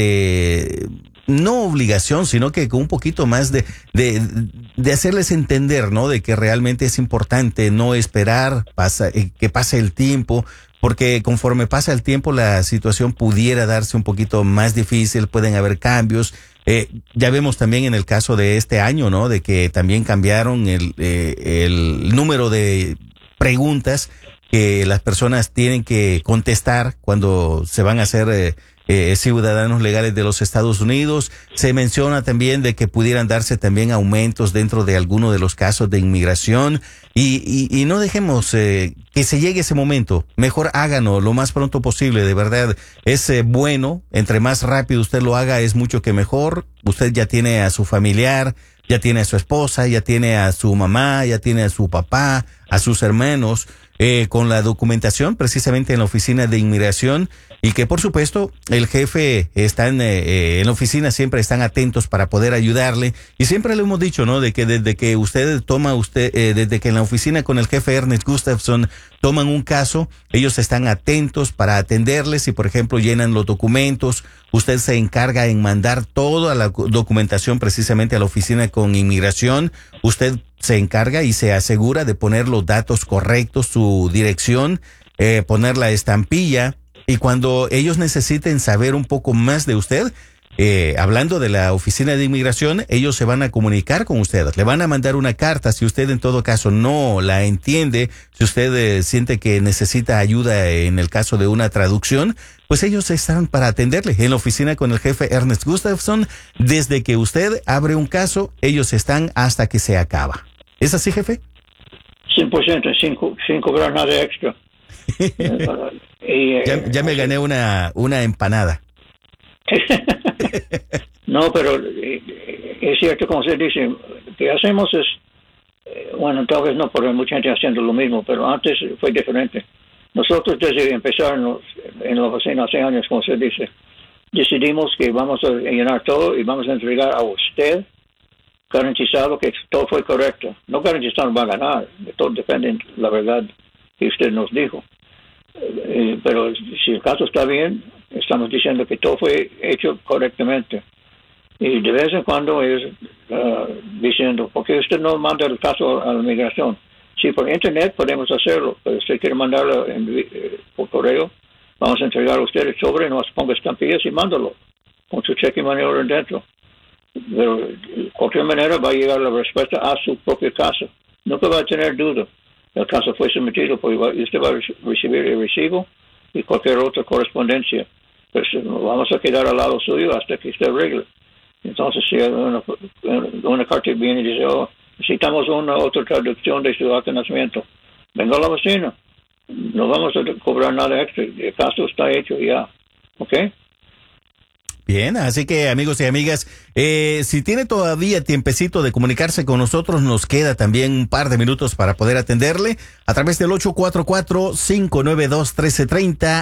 no obligación, sino que con un poquito más de hacerles entender, ¿no? De que realmente es importante no esperar que pase el tiempo, porque conforme pasa el tiempo la situación pudiera darse un poquito más difícil, pueden haber cambios. Ya vemos también en el caso de este año, ¿no? De que también cambiaron el número de preguntas que las personas tienen que contestar cuando se van a hacer ciudadanos legales de los Estados Unidos. Se menciona también de que pudieran darse también aumentos dentro de alguno de los casos de inmigración y no dejemos que se llegue ese momento. Mejor háganlo lo más pronto posible, de verdad. Es bueno, entre más rápido usted lo haga es mucho que mejor. Usted ya tiene a su familiar, ya tiene a su esposa, ya tiene a su mamá, ya tiene a su papá, a sus hermanos, con la documentación precisamente en la oficina de inmigración y que por supuesto el jefe está en la oficina, siempre están atentos para poder ayudarle y siempre le hemos dicho, ¿no? De que desde que desde que en la oficina con el jefe Ernest Gustafson toman un caso, ellos están atentos para atenderles y por ejemplo llenan los documentos, usted se encarga en mandar toda la documentación precisamente a la oficina con inmigración, usted se encarga y se asegura de poner los datos correctos, su dirección, poner la estampilla y cuando ellos necesiten saber un poco más de usted, hablando de la oficina de inmigración, ellos se van a comunicar con usted, le van a mandar una carta si usted en todo caso no la entiende, si usted siente que necesita ayuda en el caso de una traducción, pues ellos están para atenderle en la oficina con el jefe Ernest Gustafson, desde que usted abre un caso, ellos están hasta que se acaba. ¿Es así, jefe? 100%, sin cobrar nada extra. Ya me gané una empanada. No, pero es cierto, como se dice, que hacemos es, bueno, tal vez no, porque mucha gente haciendo lo mismo, pero antes fue diferente. Nosotros desde empezar en la oficina hace años, como se dice, decidimos que vamos a llenar todo y vamos a entregar a usted garantizado que todo fue correcto. No garantizado va a ganar, todo depende de la verdad que usted nos dijo. Pero si el caso está bien, estamos diciendo que todo fue hecho correctamente. Y de vez en cuando es diciendo, ¿por qué usted no manda el caso a la migración? Si por internet podemos hacerlo, pero si usted quiere mandarlo por correo, vamos a entregar a usted el sobre, nos ponga estampillas y mándalo con su cheque y maniobra dentro. Pero de cualquier manera va a llegar la respuesta a su propio caso. Nunca va a tener duda. El caso fue sometido, pues usted va a recibir el recibo y cualquier otra correspondencia. Pues vamos a quedar al lado suyo hasta que usted arregle. Entonces, si una carta viene y dice, necesitamos una otra traducción de su acta de nacimiento, venga a la oficina. No vamos a cobrar nada extra. El caso está hecho ya. ¿Ok? Bien, así que amigos y amigas, Si tiene todavía tiempecito de comunicarse con nosotros, nos queda también un par de minutos para poder atenderle a través del 844-592-1330,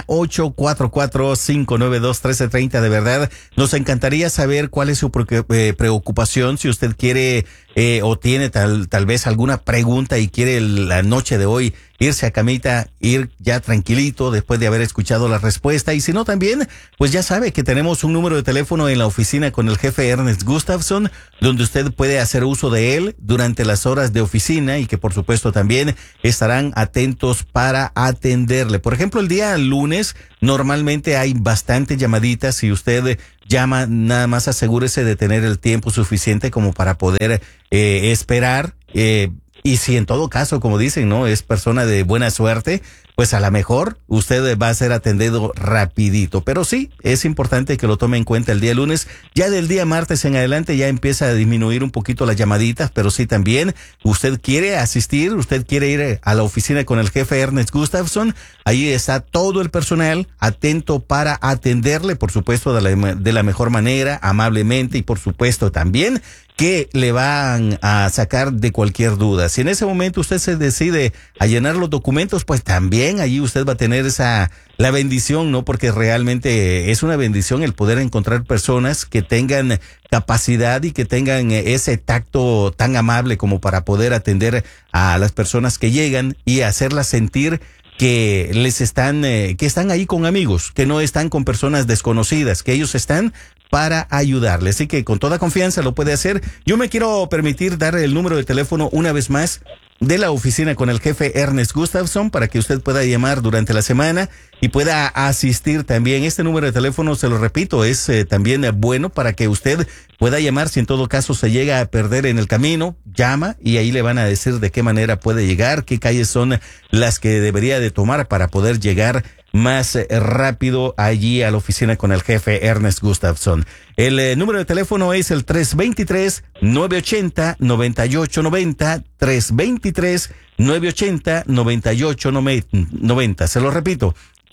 844-592-1330. De verdad, nos encantaría saber cuál es su preocupación, si usted quiere o tiene tal vez alguna pregunta y quiere la noche de hoy irse a camita, ir ya tranquilito después de haber escuchado la respuesta. Y si no, también, pues ya sabe que tenemos un número de teléfono en la oficina con el jefe Ernest Gustafson, donde usted puede hacer uso de él durante las horas de oficina y que por supuesto también estarán atentos para atenderle. Por ejemplo, el día lunes normalmente hay bastantes llamaditas. Si usted llama, nada más asegúrese de tener el tiempo suficiente como para poder esperar. Y si en todo caso, como dicen, ¿no?, es persona de buena suerte, pues a lo mejor usted va a ser atendido rapidito. Pero sí, es importante que lo tome en cuenta el día lunes. Ya del día martes en adelante ya empieza a disminuir un poquito las llamaditas, pero sí también usted quiere asistir, usted quiere ir a la oficina con el jefe Ernest Gustafson. Ahí está todo el personal atento para atenderle, por supuesto, de la mejor manera, amablemente, y por supuesto también que le van a sacar de cualquier duda. Si en ese momento usted se decide a llenar los documentos, pues también allí usted va a tener la bendición, ¿no? Porque realmente es una bendición el poder encontrar personas que tengan capacidad y que tengan ese tacto tan amable como para poder atender a las personas que llegan y hacerlas sentir que que están ahí con amigos, que no están con personas desconocidas, que ellos están para ayudarle. Así que con toda confianza lo puede hacer. Yo me quiero permitir dar el número de teléfono una vez más de la oficina con el jefe Ernest Gustafson para que usted pueda llamar durante la semana y pueda asistir también. Este número de teléfono, se lo repito, es también bueno para que usted pueda llamar si en todo caso se llega a perder en el camino. Llama y ahí le van a decir de qué manera puede llegar, qué calles son las que debería de tomar para poder llegar más rápido allí a la oficina con el jefe Ernest Gustafson. El número de teléfono es el 323-980-9890, 323-980-9890. Se lo repito,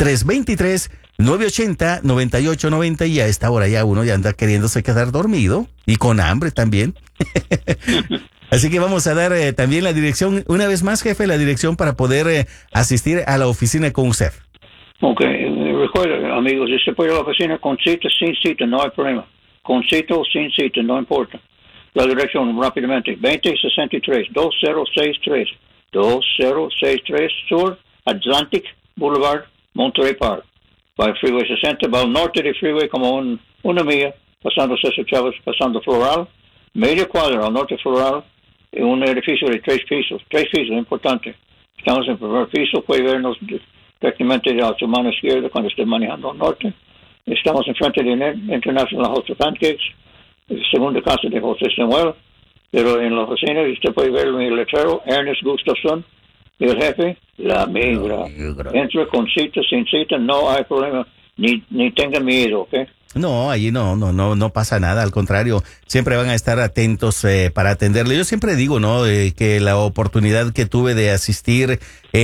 323-980-9890, y a esta hora ya uno ya anda queriéndose quedar dormido y con hambre también. Así que vamos a dar también la dirección, una vez más, jefe, la dirección para poder asistir a la oficina con usted. Ok, recuerda, amigos, si se puede ir a la oficina con cita, sin cita, no hay problema. Con cita o sin cita, no importa. La dirección, rápidamente, 2063, 2063 Sur Atlantic Boulevard, Monterey Park. Va el Freeway 60, va al norte del Freeway como una milla, pasando César Chávez, pasando Floral, media cuadra al norte de Floral, en un edificio de 3 pisos, importante. Estamos en el primer piso, puede vernos directamente a su mano izquierda cuando esté manejando al norte. Estamos enfrente de International House of Pancakes, la segunda casa de José Samuel, pero en la oficina usted puede ver el letrero Ernest Gustafson, el jefe, la migra. Entra con cita, sin cita, no hay problema, ni tenga miedo, ¿ok? No, allí no pasa nada, al contrario, siempre van a estar atentos para atenderle. Yo siempre digo, ¿no?, que la oportunidad que tuve de asistir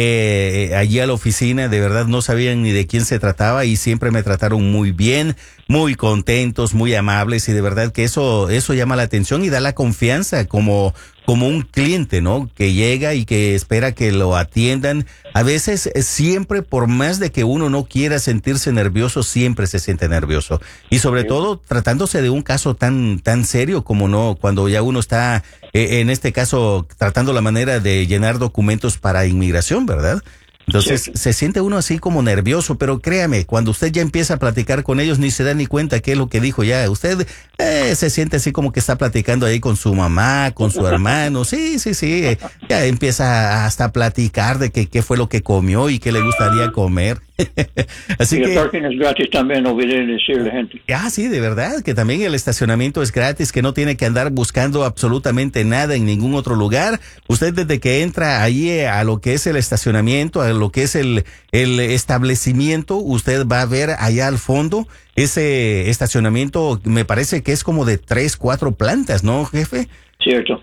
allí a la oficina, de verdad no sabían ni de quién se trataba y siempre me trataron muy bien, muy contentos, muy amables, y de verdad que eso llama la atención y da la confianza como un cliente, ¿no?, que llega y que espera que lo atiendan. A veces, siempre, por más de que uno no quiera sentirse nervioso, siempre se siente nervioso. Y sobre todo, tratándose de un caso tan serio como cuando ya uno está, en este caso, tratando la manera de llenar documentos para inmigración, ¿verdad? Entonces se siente uno así como nervioso, pero créame, cuando usted ya empieza a platicar con ellos ni se da ni cuenta qué es lo que dijo ya. Usted se siente así como que está platicando ahí con su mamá, con su hermano. Sí, ya empieza hasta a platicar de qué fue lo que comió y qué le gustaría comer. Así y que el parking es gratis también, no olviden decirle, gente. Sí, de verdad, que también el estacionamiento es gratis, que no tiene que andar buscando absolutamente nada en ningún otro lugar. Usted desde que entra ahí a lo que es el estacionamiento, a lo que es el establecimiento, usted va a ver allá al fondo ese estacionamiento, me parece que es como de 3, 4 plantas, ¿no, jefe? Cierto.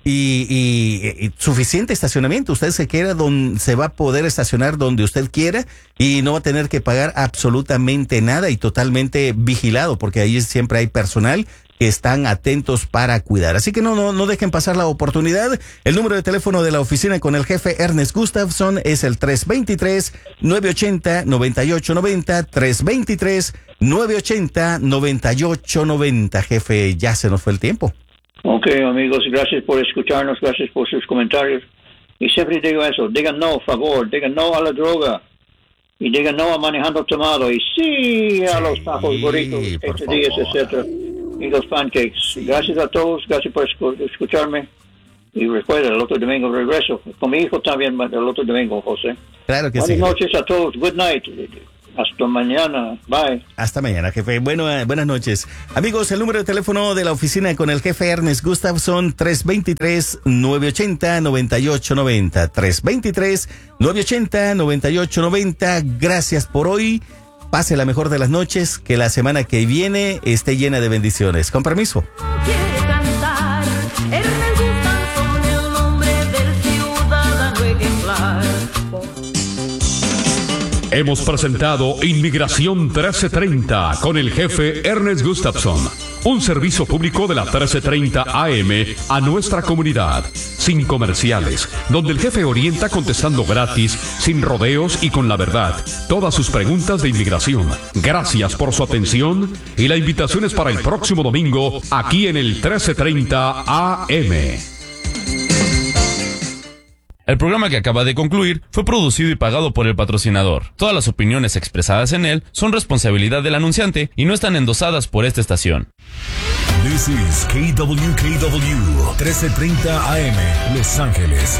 Y suficiente estacionamiento. Usted se va a poder estacionar donde usted quiera y no va a tener que pagar absolutamente nada, y totalmente vigilado, porque ahí siempre hay personal que están atentos para cuidar. Así que no dejen pasar la oportunidad. El número de teléfono de la oficina con el jefe Ernest Gustafsson es el 323-980-9890, 323-980-9890. Jefe, ya se nos fue el tiempo. Ok, amigos, gracias por escucharnos, gracias por sus comentarios. Y siempre digo eso, digan no, favor, digan no a la droga. Y digan no a manejando tomado. Y sí a los tacos, burritos, quesadillas, etcétera. Y los pancakes. Gracias a todos, gracias por escucharme. Y recuerda, el otro domingo regreso. Con mi hijo también el otro domingo, José. Claro que Buenas noches a todos. Good night. Hasta mañana. Bye. Hasta mañana, jefe. Buenas noches. Amigos, el número de teléfono de la oficina con el jefe Ernest Gustafsson, 323-980-9890. 323-980-9890. Gracias por hoy. Pase la mejor de las noches. Que la semana que viene esté llena de bendiciones. Con permiso. Quiere cantar, Ernest Gustafsson, el nombre del ciudadano ejemplar. Hemos presentado Inmigración 1330 con el jefe Ernest Gustafsson, un servicio público de la 1330 AM a nuestra comunidad, sin comerciales, donde el jefe orienta contestando gratis, sin rodeos y con la verdad, todas sus preguntas de inmigración. Gracias por su atención y la invitación es para el próximo domingo aquí en el 1330 AM. El programa que acaba de concluir fue producido y pagado por el patrocinador. Todas las opiniones expresadas en él son responsabilidad del anunciante y no están endosadas por esta estación. This is KWKW 1330 AM, Los Ángeles.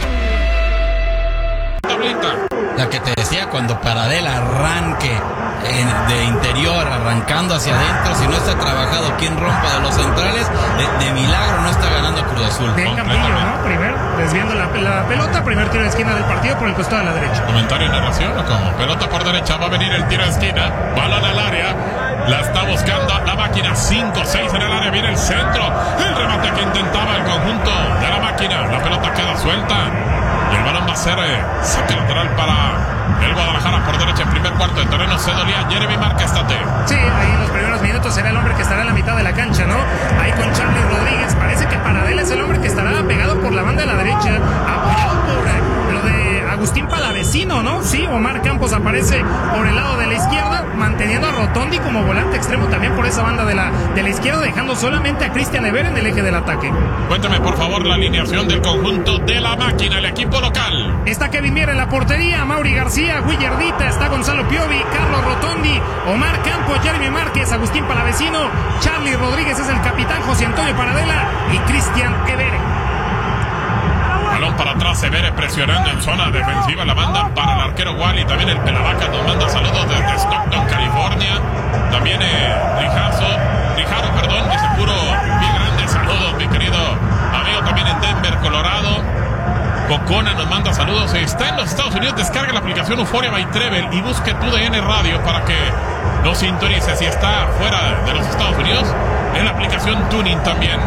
La que te decía, cuando Paradela arranque de interior, arrancando hacia adentro, si no está trabajado, quien rompa de los centrales, de milagro no está ganando Cruz Azul. Bien Campillo, ¿no? Primer, desviando la pelota, primer tiro de esquina del partido por el costado de la derecha. Comentario y narración, ¿o cómo? Pelota por derecha, va a venir el tiro de esquina, balón al área, la está buscando la máquina, 5-6 en el área, viene el centro, el remate que intentaba el conjunto de la máquina, la pelota queda suelta. Y el balón va a ser saque lateral para el Guadalajara por derecha en primer cuarto de terreno. Se dolía Jeremy Márquez, Tate. Sí, ahí en los primeros minutos será el hombre que estará en la mitad de la cancha, ¿no? Ahí con Charlie Rodríguez. Parece que Paradela es el hombre que estará pegado por la banda de la derecha, apoyado por lo de Agustín Palavecino, ¿no? Sí, Omar Campos aparece por el lado de la izquierda, manteniendo a Rotondi como volante extremo también por esa banda de la izquierda, dejando solamente a Cristian Ever en el eje del ataque. Cuéntame, por favor, la alineación del conjunto de la máquina, el equipo local. Está Kevin Mier en la portería, Mauri García, Guillardita, está Gonzalo Piovi, Carlos Rotondi, Omar Campos, Jeremy Márquez, Agustín Palavecino, Charlie Rodríguez es el capitán, José Antonio Paradela y Cristian Ever. Balón para atrás, Severe presionando en zona defensiva, la manda para el arquero Wally, también el Pelavaca nos manda saludos desde Stockton, California, también Rijaro, dice puro, bien grande, saludos mi querido amigo, también en Denver, Colorado. Cocona nos manda saludos, está en los Estados Unidos, descarga la aplicación Euphoria by Treble y busque tu DN Radio para que lo sintonice. Si está fuera de los Estados Unidos, en la aplicación Tuning también.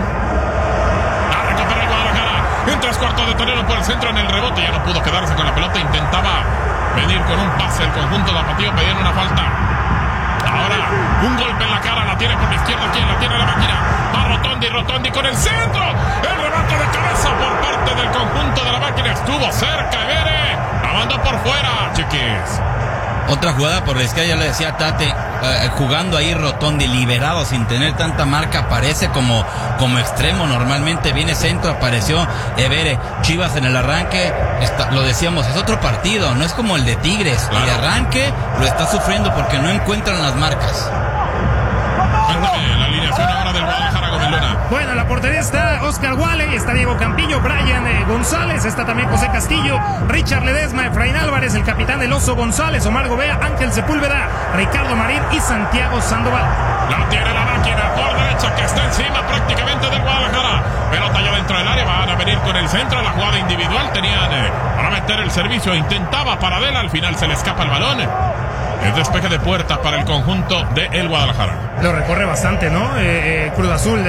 En 3/4 de terreno por el centro, en el rebote, ya no pudo quedarse con la pelota, intentaba venir con un pase el conjunto tapatío, pedían una falta. Ahora, un golpe en la cara, la tiene por la izquierda, ¿quién la tiene? La máquina, va Rotondi con el centro, el remate de cabeza por parte del conjunto de la máquina, estuvo cerca, Evere, la mandó por fuera, chiquis. Otra jugada por la izquierda, ya le decía Tate, jugando ahí Rotondi, liberado sin tener tanta marca, aparece como extremo, normalmente viene centro, apareció Evere. Chivas en el arranque, lo decíamos, es otro partido, no es como el de Tigres, claro. El arranque lo está sufriendo porque no encuentran las marcas. Cuéntame la alineación ahora del Guadalajara, Gómez Luna. Bueno, en la portería está Oscar Wally, está Diego Campillo, Brian González, está también José Castillo, Richard Ledesma, Efraín Álvarez, el capitán del Oso González, Omar Gobea, Ángel Sepúlveda, Ricardo Marín y Santiago Sandoval. La tiene la máquina por derecha que está encima prácticamente del Guadalajara. Pelota ya dentro del área, van a venir con el centro, la jugada individual, tenían para meter el servicio, intentaba Paradela, al final se le escapa el balón. El despeje de puerta para el conjunto de el Guadalajara. Lo recorre bastante, ¿no? Cruz Azul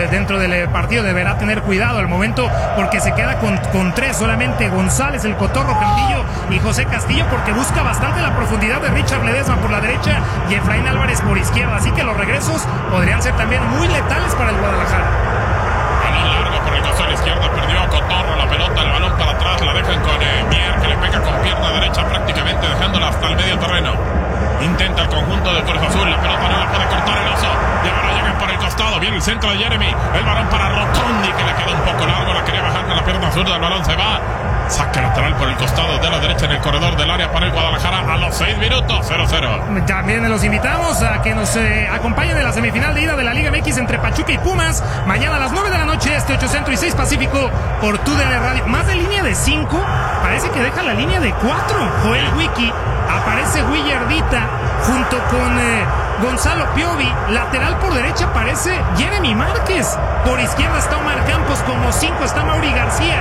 dentro del partido deberá tener cuidado al momento, porque se queda con 3 solamente: González, el Cotorro, Campillo y José Castillo, porque busca bastante la profundidad de Richard Ledesma por la derecha y Efraín Álvarez por izquierda. Así que los regresos podrían ser también muy letales para el Guadalajara. Balón largo por el costado izquierdo, perdió Cotorro la pelota, el balón para atrás, la dejan con Mier, que le pega con pierna derecha prácticamente, dejándola hasta el medio terreno. Intenta el conjunto de Cruz Azul, la pelota no la puede cortar el Oso, y ahora llegan por el costado, viene el centro de Jeremy, el balón para Rotondi, que le queda un poco largo, la quería bajar con la pierna zurda, el balón se va, saque lateral por el costado de la derecha en el corredor del área para el Guadalajara a los 6 minutos, 0-0. También los invitamos a que nos acompañen en la semifinal de ida de la Liga MX entre Pachuca y Pumas, mañana a las 9 de la noche, 8 Centro y 6 Pacífico, por TUDN Radio. Más de línea de 5, parece que deja la línea de 4. Joel Wiki, aparece Willardita junto con Gonzalo Piovi, lateral por derecha aparece Jeremy Márquez, por izquierda está Omar Campos, como 5 está Mauri García.